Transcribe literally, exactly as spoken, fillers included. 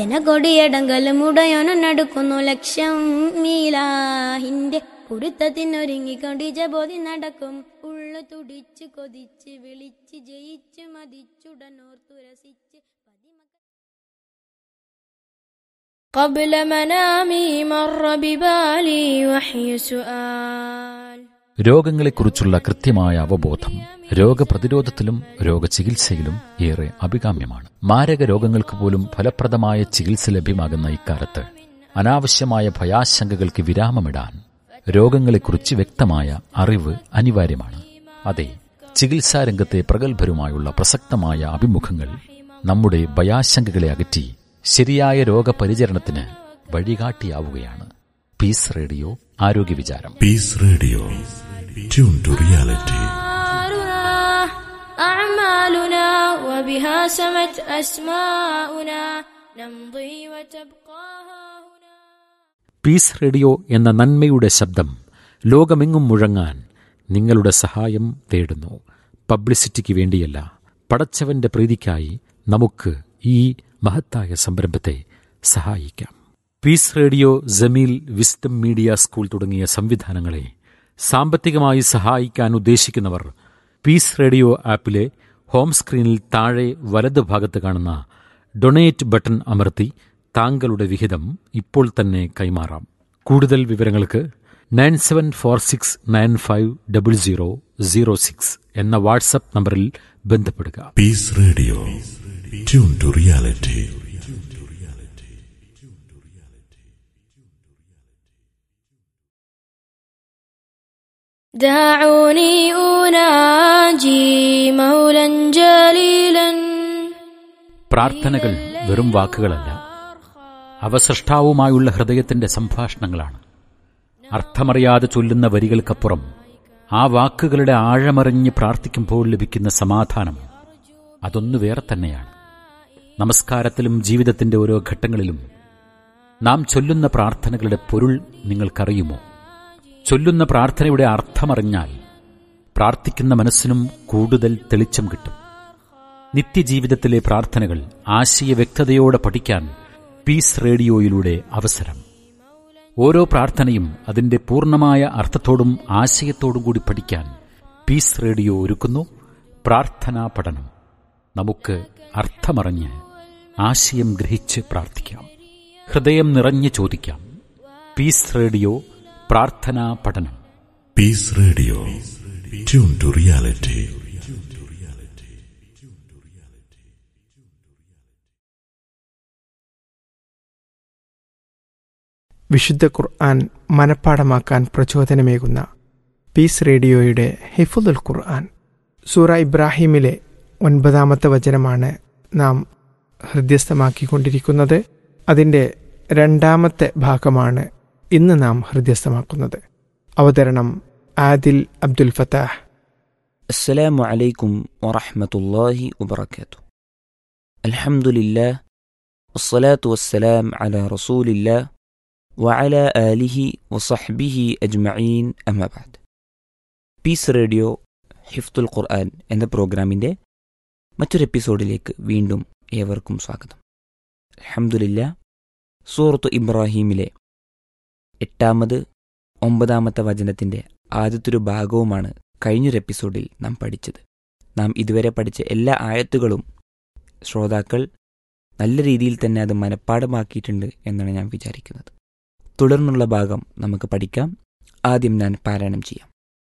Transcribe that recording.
കൊടിയടങ്കലും ഉടയോനും നടക്കുന്നു ലക്ഷം മീലാഹിന്റെ കുരുത്തത്തിനൊരുങ്ങിക്കൊണ്ടിജ ബോധി നടക്കും ഉള്ളു തുടിച്ച് കൊതിച്ച് വിളിച്ച് ജയിച്ചു മതിച്ചുടനോർത്തുരസിച്ച് قبل منامي مر ببالي وحي سؤال. രോഗങ്ങളെക്കുറിച്ചുള്ള കൃത്യമായ അവബോധം രോഗപ്രതിരോധത്തിലും രോഗചികിത്സയിലും ഏറെ അഭികാമ്യമാണ്. മാരക രോഗങ്ങൾക്ക് പോലും ഫലപ്രദമായ ചികിത്സ ലഭ്യമാകുന്ന ഇക്കാലത്ത് അനാവശ്യമായ ഭയാശങ്കകൾക്ക് വിരാമമിടാൻ രോഗങ്ങളെക്കുറിച്ച് വ്യക്തമായ അറിവ് അനിവാര്യമാണ്. അതെ, ചികിത്സാരംഗത്തെ പ്രഗത്ഭരുമായുള്ള പ്രസക്തമായ അഭിമുഖങ്ങൾ നമ്മുടെ ഭയാശങ്കകളെ അകറ്റി ശരിയായ രോഗപരിചരണത്തിന് വഴികാട്ടിയാവുകയാണ്. പീസ് റേഡിയോ ആരോഗ്യ വിചാരം. Piece radio, tune to reality. أعمالنا وبها سمت أسماؤنا نمضي وتبقى هنا. Piece radio എന്ന നന്മയുടെ ശബ്ദം ലോകമെങ്ങും മുഴങ്ങാൻ നിങ്ങളുടെ സഹായം തേടുന്നു. പബ്ലിസിറ്റിക്ക് വേണ്ടിയല്ല, പടച്ചവന്റെ പ്രീതിക്കായി നമുക്ക് ഈ മഹത്തായ സംരംഭത്തെ സഹായിക്കാം. Piece radio, Jameel, wisdom media school തുടങ്ങിയ സംവിധാനങ്ങളെ സാമ്പത്തികമായി സഹായിക്കാൻ ഉദ്ദേശിക്കുന്നവർ പീസ് റേഡിയോ ആപ്പിലെ ഹോം സ്ക്രീനിൽ താഴെ വലത് ഭാഗത്ത് കാണുന്ന ഡൊണേറ്റ് ബട്ടൺ അമർത്തി താങ്കളുടെ വിഹിതം ഇപ്പോൾ തന്നെ കൈമാറാം. കൂടുതൽ വിവരങ്ങൾക്ക് nine seven four six nine five double zero zero six എന്ന വാട്സ്ആപ്പ് നമ്പറിൽ ബന്ധപ്പെടുക. Piece radio, tune to reality. دعوني أناجي مولا جليلا. പ്രാർത്ഥനകൾ വെറും വാക്കുകളല്ല, അവ സൃഷ്ടാവുമായുള്ള ഹൃദയത്തിന്റെ സംഭാഷണങ്ങളാണ്. അർത്ഥമറിയാതെ ചൊല്ലുന്ന വരികൾക്കപ്പുറം ആ വാക്കുകളുടെ ആഴമറിഞ്ഞ് പ്രാർത്ഥിക്കുമ്പോൾ ലഭിക്കുന്ന സമാധാനം അതൊന്നു വേറെ തന്നെയാണ്. നമസ്കാരത്തിലും ജീവിതത്തിന്റെ ഓരോ ഘട്ടങ്ങളിലും നാം ചൊല്ലുന്ന പ്രാർത്ഥനകളുടെ പൊരുൾ നിങ്ങൾക്കറിയുമോ? ചൊല്ലുന്ന പ്രാർത്ഥനയുടെ അർത്ഥമറിഞ്ഞാൽ പ്രാർത്ഥിക്കുന്ന മനസ്സിനും കൂടുതൽ തെളിച്ചം കിട്ടും. നിത്യജീവിതത്തിലെ പ്രാർത്ഥനകൾ ആശയ വ്യക്തതയോടെ പഠിക്കാൻ പീസ് റേഡിയോയിലൂടെ അവസരം. ഓരോ പ്രാർത്ഥനയും അതിന്റെ പൂർണ്ണമായ അർത്ഥത്തോടും ആശയത്തോടും കൂടി പഠിക്കാൻ പീസ് റേഡിയോ ഒരുക്കുന്നു പ്രാർത്ഥനാ പഠനം. നമുക്ക് അർത്ഥമറിഞ്ഞ് ആശയം ഗ്രഹിച്ച് പ്രാർത്ഥിക്കാം, ഹൃദയം നിറഞ്ഞ് ചോദിക്കാം. പീസ് റേഡിയോ പ്രാർത്ഥനാ പഠനം. Piece radio, tune to reality. വിശുദ്ധ ഖുർആൻ മനഃപ്പാഠമാക്കാൻ പ്രചോദനമേകുന്ന പീസ് റേഡിയോയുടെ ഹിഫ്ളുൽ ഖുർആൻ സൂറ ഇബ്രാഹിമിലെ ഒൻപതാമത്തെ വചനമാണ് നാം ഹൃദ്യസ്ഥമാക്കിക്കൊണ്ടിരിക്കുന്നത്. അതിൻ്റെ രണ്ടാമത്തെ ഭാഗമാണ് ഇന്ന് നാം ഹൃദ്യസ്ഥമാക്കുന്നത്. അവതരണം ആദിൽ അബ്ദുൽ ഫത്താഹ്. അസ്സലാമു അലൈക്കും വറഹ്മത്തുള്ളാഹി വബറകാതുഹു. അൽഹംദുലില്ലാഹ് വസ്സലാത്തു വസ്സലാം അലാ റസൂലില്ലാഹ് വഅലാ ആലിഹി വസഹ്ബിഹി അജ്മഈൻ, അമ്മാ ബഅദ്. പീസ് റേഡിയോ ഹിഫ്ളുൽ ഖുർആൻ എന്ന പ്രോഗ്രാമിൻ്റെ മറ്റൊരു എപ്പിസോഡിലേക്ക് വീണ്ടും ഏവർക്കും സ്വാഗതം. അൽഹംദുലില്ലാഹ്, സൂറത്തു ഇബ്രാഹീമിലെ എട്ടാമത് ഒമ്പതാമത്തെ വചനത്തിൻ്റെ ആദ്യത്തൊരു ഭാഗവുമാണ് കഴിഞ്ഞൊരു എപ്പിസോഡിൽ നാം പഠിച്ചത്. നാം ഇതുവരെ പഠിച്ച എല്ലാ ആയത്തുകളും ശ്രോതാക്കൾ നല്ല രീതിയിൽ തന്നെ അത് മനഃപ്പാഠമാക്കിയിട്ടുണ്ട് എന്നാണ് ഞാൻ വിചാരിക്കുന്നത്. തുടർന്നുള്ള ഭാഗം നമുക്ക് പഠിക്കാം. ആദ്യം ഞാൻ പാരായണം ചെയ്യാം.